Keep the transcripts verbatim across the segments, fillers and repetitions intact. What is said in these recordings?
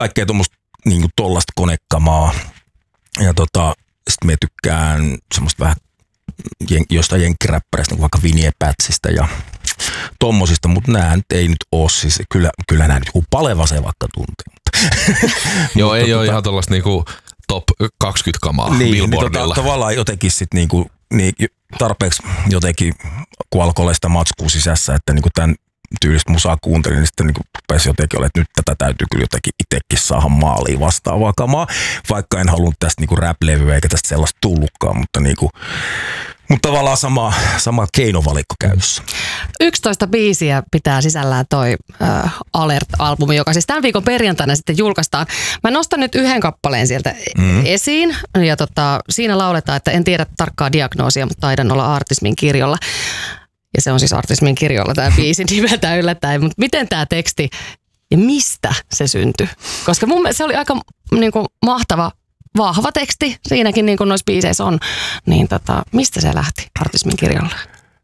kaikkea tuommoista niinku tollasta konekamaa. Ja tota, sit mä tykkään semmoista vähän jen, jostain jenkkiräppäreistä, niin vaikka Vinnie Patsista ja tommosista, mutta nää nyt ei nyt oo siis, kyllä, kyllä nää nyt joku Paleva se vaikka tuntee. Joo, ei ole ihan tollaista niinku top kaksikymmentä kamaa niin, Billboardilla. Niin, tota, tavallaan jotenkin sit niinku, niin tarpeeksi jotenkin, kun alkoi olla sitä matskua sisässä, että niinku tämän tyylistä musaa kuuntelin, niin sitten niinku pääsi jotenkin olla, että nyt tätä täytyy kyllä jotenkin itsekin saada maaliin vastaavaa kamaa, vaikka en halunnut tästä niinku rap-levyä eikä tästä sellaista tullutkaan, mutta niinku, mutta tavallaan sama, sama keinovalikko käytössä. yksitoista biisiä pitää sisällään toi äh, Alert-albumi, joka siis tämän viikon perjantaina sitten julkaistaan. Mä nostan nyt yhden kappaleen sieltä mm. esiin ja tota, siinä lauletaan, että en tiedä tarkkaa diagnoosia, mutta taidan olla autismin kirjolla. Ja se on siis autismin kirjolla tämä biisi nimeltä yllättäen. Mutta miten tämä teksti ja mistä se syntyi? Koska mun mielestä se oli aika niin kuin, mahtava, vahva teksti. Siinäkin niin kuin noissa biiseissä on. Niin tota, mistä se lähti autismin kirjolla?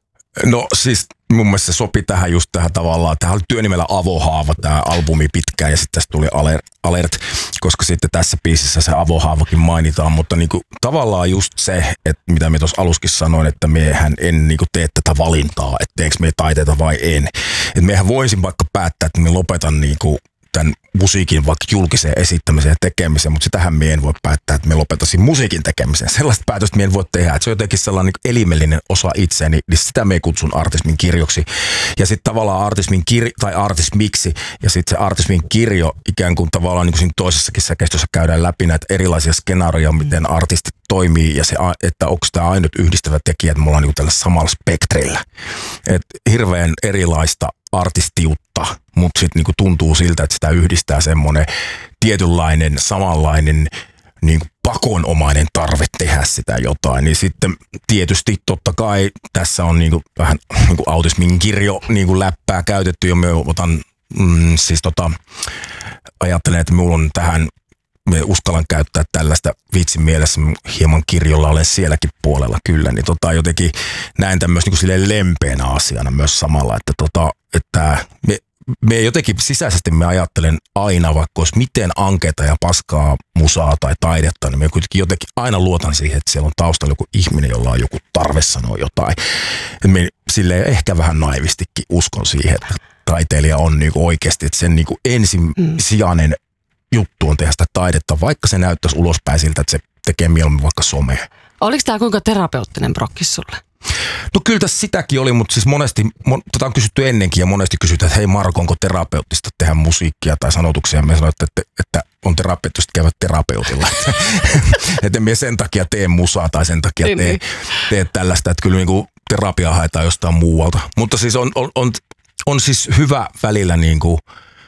No siis mun mielestä se sopi tähän just tähän tavallaan. Tähän oli työnimellä Avohaava tämä albumi pitkään ja sitten tästä tuli Alert, Alert, koska sitten tässä biisissä se Avohaavakin mainitaan. Mutta niinku, tavallaan just se, että mitä me tuossa aluskin sanoin, että mehän en niinku tee tätä valintaa, että teekö me taiteita vai en. Että mehän voisin vaikka päättää, että me lopetan niinku tämän musiikin vaikka julkiseen esittämiseen ja tekemiseen, mutta sitähän me en voi päättää, että me lopetaisin musiikin tekemiseen. Sellaista päätöstä me en voi tehdä, että se on jotenkin sellainen niin elimellinen osa itseäni, niin sitä me kutsun artismin kirjoksi. Ja sitten tavallaan artismin kirjo, tai artismiksi, ja sitten se artismin kirjo ikään kuin tavallaan niin kuin siinä toisessakin säkeistössä käydään läpi näitä erilaisia skenaarioja, miten artistit toimii, ja se, että onko tämä ainut yhdistävä tekijä, että me ollaan niin kuin tällä samalla spektrillä. Että hirveän erilaista artistiutta, mutta sitten niinku tuntuu siltä, että sitä yhdistää semmoinen tietynlainen, samanlainen niinku pakonomainen tarve tehdä sitä jotain. Niin sitten tietysti totta kai tässä on niinku vähän niinku autismin kirjo niinku läppää käytetty, ja mä otan mm, siis tota, ajattelen, että minulla on tähän, me uskallan käyttää tällaista vitsin mielessä, hieman kirjolla olen sielläkin puolella kyllä, niin tota jotenkin näen tämmöistä niin silleen lempeänä asiana myös samalla, että, tota, että me, me jotenkin sisäisesti me ajattelen aina, vaikka olisi miten ankeita ja paskaa musaa tai taidetta, niin me kuitenkin jotenkin aina luotan siihen, että siellä on taustalla joku ihminen, jolla on joku tarve sanoa jotain. Et me silleen ehkä vähän naivistikin uskon siihen, että taiteilija on niin kuin oikeasti, että sen niin kuin ensisijainen juttu on tehdä sitä taidetta, vaikka se näyttäisi ulospäin siltä, että se tekee mieluummin vaikka somea. Oliko tämä kuinka terapeuttinen prokkis sulle? No kyllä tässä sitäkin oli, mutta siis monesti, mon, tätä on kysytty ennenkin ja monesti kysytään, että hei Marko, onko terapeuttista tehdä musiikkia tai sanotuksia. Me sanoin, että, että on terapeuttista käyvät terapeutilla. Että en me sen takia tee musaa tai sen takia tee, tee tällaista, että kyllä niin kuin terapiaa haetaan jostain muualta. Mutta siis on, on, on, on siis hyvä välillä niin kuin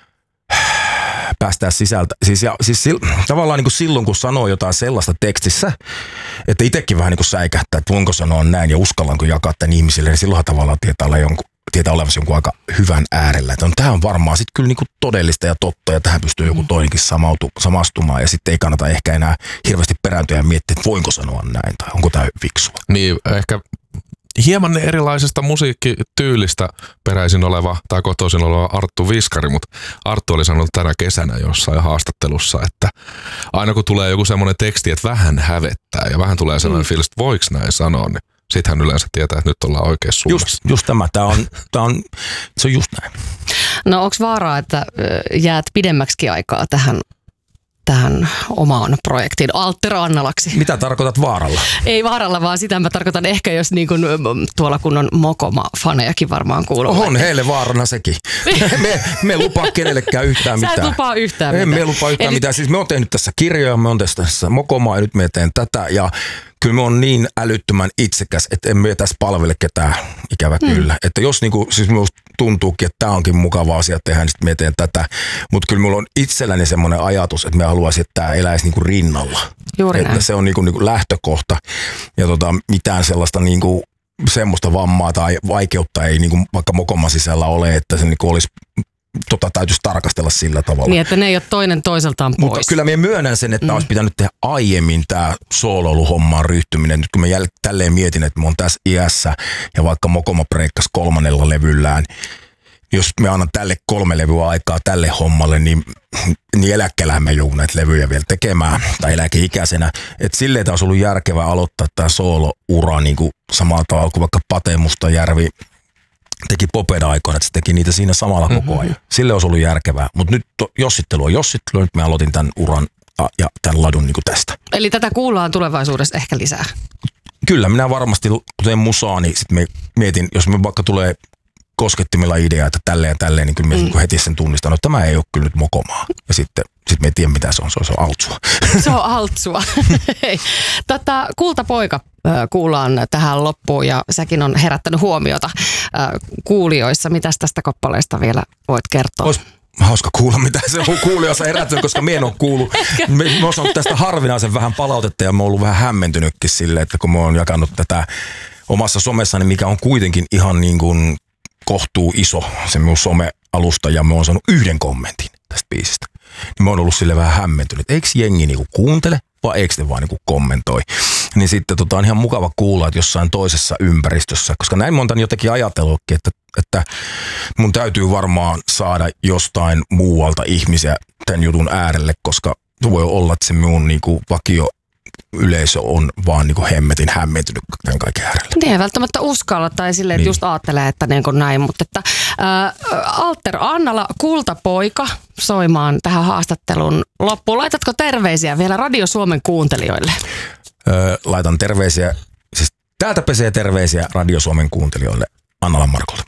päästää sisältä. Siis, ja, siis sil, tavallaan niin kuin silloin, kun sanoo jotain sellaista tekstissä, että itsekin vähän niin kuin säikähtää, että voinko sanoa näin ja uskallanko jakaa tämän ihmisille, niin silloinhan tavallaan tietää, olla jonkun, tietää olevassa jonkun aika hyvän äärellä. Että on, tämä on varmaan sitten kyllä niin kuin todellista ja totta ja tähän pystyy joku toinenkin samautu, samastumaan ja sitten ei kannata ehkä enää hirveästi perääntyä ja miettiä, että voinko sanoa näin tai onko tämä fiksua. Niin, ehkä hieman erilaisesta musiikkityylistä peräisin oleva tai kotoisin oleva Arttu Viskari, mutta Arttu oli sanonut tänä kesänä jossain haastattelussa, että aina kun tulee joku semmoinen teksti, että vähän hävettää ja vähän tulee sellainen mm. fiilis, että voiko näin sanoa, niin sitten hän yleensä tietää, että nyt ollaan oikeassa suunnassa. Just, just tämä, tämä on, tämä on, se on just näin. No onko vaaraa, että jäät pidemmäksikin aikaa tähän tähän omaan projektiin, Alter Annalaksi? Mitä tarkoitat vaaralla? Ei vaaralla, vaan sitä mä tarkoitan ehkä, jos niin kuin, tuolla kun on Mokoma-fanejakin varmaan kuuluu. On heille vaarana sekin. me, me lupaa kenellekään yhtään mitään. Sä et lupaa yhtään mitään. mitään. Me lupaa yhtään Eli... mitään. Siis me on tehnyt tässä kirjoja, me on tässä Mokomaa ja nyt me teen tätä ja kyllä me on niin älyttömän itsekäs, että emme tässä palvele ketään, ikävä mm. kyllä. Että jos niinku, siis minusta tuntuukin, että tämä onkin mukava asia tehdä, niin sitten me teen tätä. Mutta kyllä minulla on itselläni semmoinen ajatus, että me haluaisin, että tämä eläisi niinku rinnalla. Juuri että näin. Se on niinku, niinku lähtökohta ja tota, mitään sellaista niinku, semmoista vammaa tai vaikeutta ei niinku, vaikka Mokoman sisällä ole, että se niinku olisi Tota täytyisi tarkastella sillä tavalla. Niin, että ne ei ole toinen toiseltaan pois. Mutta kyllä minä myönnän sen, että mm. olisi pitänyt tehdä aiemmin tämä sooloiluhommaan ryhtyminen. Nyt kun mä jäl- tälleen mietin, että mä oon tässä iässä ja vaikka Mokoma breikkasi kolmannella levyllään jos me annan tälle kolme levyä aikaa tälle hommalle, niin, niin eläkkeellähän me joudun näitä levyjä vielä tekemään, tai eläkeikäisenä. Että silleen tämä olisi ollut järkevää aloittaa tämä soolo-ura niin kuin samalla tavalla kuin vaikka Pate Mustajärvi teki Popeda-aikoina, että se teki niitä siinä samalla koko ajan. Mm-hmm. Sille olisi ollut järkevää, mutta nyt to, jossittelu on jossittelu, nyt mä aloitin tämän uran ja tämän ladun niin kuin tästä. Eli tätä kuullaan tulevaisuudessa ehkä lisää? Kyllä, minä varmasti, kun teen musaa, niin sitten mietin, jos me vaikka tulee koskettimilla idea, että tälleen ja tälleen, niin kyllä mm. heti sen tunnistan, että tämä ei ole kyllä nyt mokomaa. Ja sitten sit me ei tiedä, mitä se on. Se on, se on altsua. Se on altsua. tota, Kultapoika kuullaan tähän loppuun ja säkin on herättänyt huomiota kuulijoissa. Mitäs tästä kappaleesta vielä voit kertoa? Ois hauska kuulla, mitä se on kuulijoissa herättänyt, koska mie en ole kuullut. Mä oon saanut tästä harvinaisen vähän palautetta ja mä oon ollut vähän hämmentynytkin silleen, että kun mä oon jakanut tätä omassa somessani, mikä on kuitenkin ihan niin kuin kohtuu iso se minun some-alusta ja mä oon saanut yhden kommentin tästä biisistä. Niin mä oon ollut sille vähän hämmentynyt. Eikö jengi niinku kuuntele vai eikö ne vaan niinku kommentoi? Niin sitten tota, on ihan mukava kuulla, että jossain toisessa ympäristössä, koska näin monta on jotenkin ajatellutkin, että, että mun täytyy varmaan saada jostain muualta ihmisiä tämän jutun äärelle, koska voi olla, että se minun niinku vakio yleisö on vaan niinku hemmetin hämmentynyt tämän kaiken äärellä. Ne ei välttämättä uskalla tai silleen, että niin. just ajattelee, että niin kuin näin, mutta että ää, Alter Annala, Kultapoika soimaan tähän haastattelun loppuun. Laitatko terveisiä vielä Radio Suomen kuuntelijoille? Öö, laitan terveisiä, siis täältä pesee terveisiä Radio Suomen kuuntelijoille Annalan Markolta.